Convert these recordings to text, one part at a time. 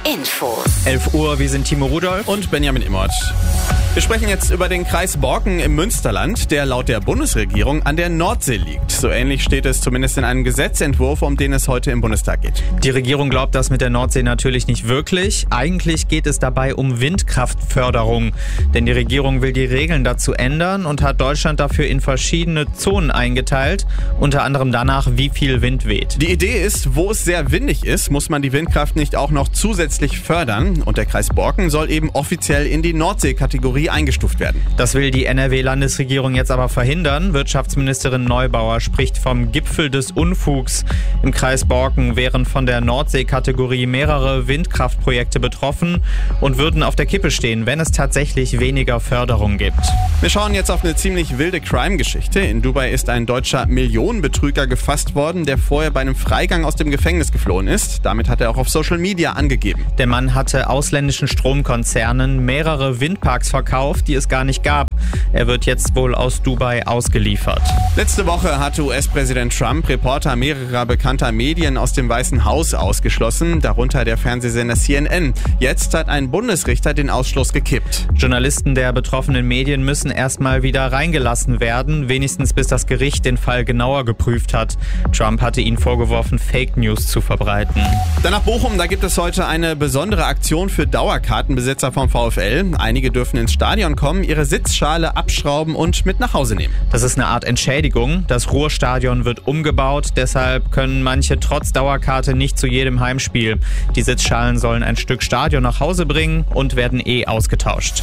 Info. 11 Uhr, wir sind Timo Rudolph und Benjamin Immert. Wir sprechen jetzt über den Kreis Borken im Münsterland, der laut der Bundesregierung an der Nordsee liegt. So ähnlich steht es zumindest in einem Gesetzentwurf, um den es heute im Bundestag geht. Die Regierung glaubt das mit der Nordsee natürlich nicht wirklich. Eigentlich geht es dabei um Windkraftförderung. Denn die Regierung will die Regeln dazu ändern und hat Deutschland dafür in verschiedene Zonen eingeteilt. Unter anderem danach, wie viel Wind weht. Die Idee ist, wo es sehr windig ist, muss man die Windkraft nicht auch noch zusätzlich fördern. Und der Kreis Borken soll eben offiziell in die Nordsee-Kategorie eingestuft werden. Das will die NRW-Landesregierung jetzt aber verhindern. Wirtschaftsministerin Neubauer spricht vom Gipfel des Unfugs. Im Kreis Borken wären von der Nordsee-Kategorie mehrere Windkraftprojekte betroffen und würden auf der Kippe stehen, wenn es tatsächlich weniger Förderung gibt. Wir schauen jetzt auf eine ziemlich wilde Crime-Geschichte. In Dubai ist ein deutscher Millionenbetrüger gefasst worden, der vorher bei einem Freigang aus dem Gefängnis geflohen ist. Damit hat er auch auf Social Media angegeben. Der Mann hatte ausländischen Stromkonzernen mehrere Windparks verkauft, die es gar nicht gab. Er wird jetzt wohl aus Dubai ausgeliefert. Letzte Woche hatte US-Präsident Trump Reporter mehrerer bekannter Medien aus dem Weißen Haus ausgeschlossen, darunter der Fernsehsender CNN. Jetzt hat ein Bundesrichter den Ausschluss gekippt. Journalisten der betroffenen Medien müssen erstmal wieder reingelassen werden, wenigstens bis das Gericht den Fall genauer geprüft hat. Trump hatte ihnen vorgeworfen, Fake News zu verbreiten. Dann nach Bochum, da gibt es heute eine besondere Aktion für Dauerkartenbesitzer vom VfL. Einige dürfen ins Stadion kommen, ihre Sitzschale abschrauben und mit nach Hause nehmen. Das ist eine Art Entschädigung. Das Ruhrstadion wird umgebaut, deshalb können manche trotz Dauerkarte nicht zu jedem Heimspiel. Die Sitzschalen sollen ein Stück Stadion nach Hause bringen und werden ausgetauscht.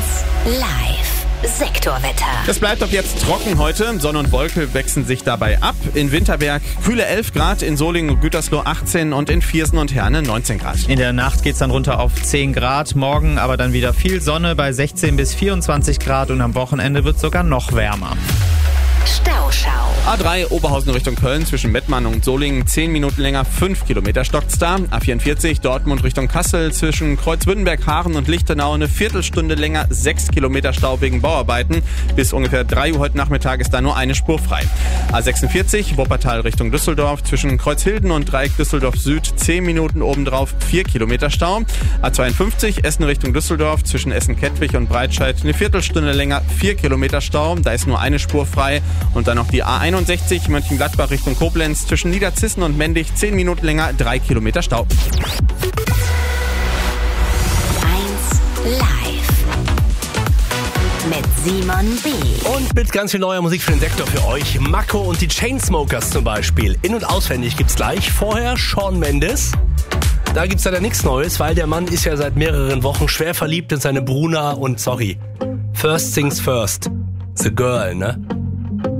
1 Live. Sektorwetter. Es bleibt ab jetzt trocken heute. Sonne und Wolke wechseln sich dabei ab. In Winterberg kühle 11 Grad, in Solingen und Gütersloh 18 und in Viersen und Herne 19 Grad. In der Nacht geht's dann runter auf 10 Grad. Morgen aber dann wieder viel Sonne bei 16 bis 24 Grad und am Wochenende wird sogar noch wärmer. Stauschau. A3 Oberhausen Richtung Köln zwischen Mettmann und Solingen 10 Minuten länger, 5 Kilometer stockt's da. A44 Dortmund Richtung Kassel zwischen Kreuzwürdenberg, Haaren und Lichtenau eine Viertelstunde länger, 6 Kilometer Stau wegen Bauarbeiten. Bis ungefähr 3 Uhr heute Nachmittag ist da nur eine Spur frei. A46 Wuppertal Richtung Düsseldorf zwischen Kreuzhilden und Dreieck Düsseldorf Süd 10 Minuten obendrauf, 4 Kilometer Stau. A52 Essen Richtung Düsseldorf zwischen Essen-Kettwig und Breitscheid eine Viertelstunde länger, 4 Kilometer Stau. Da ist nur eine Spur frei. Und dann noch die A61 Mönchengladbach Richtung Koblenz zwischen Niederzissen und Mendig 10 Minuten länger, 3 Kilometer Stau. 1 Live. Mit Simon B. Und mit ganz viel neuer Musik für den Sektor für euch. Mako und die Chainsmokers zum Beispiel. In- und auswendig gibt's gleich. Vorher Shawn Mendes. Da gibt's leider nichts Neues, weil der Mann ist ja seit mehreren Wochen schwer verliebt in seine Bruna und First Things First. The Girl, ne?